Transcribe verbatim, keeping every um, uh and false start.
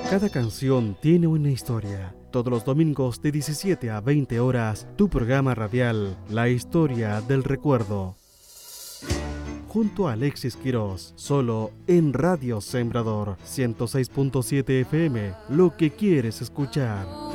Cada canción tiene una historia. Todos los domingos de diecisiete a veinte horas, tu programa radial, La Historia del Recuerdo. Junto a Alexis Quirós, solo en Radio Sembrador ciento seis punto siete F M, lo que quieres escuchar.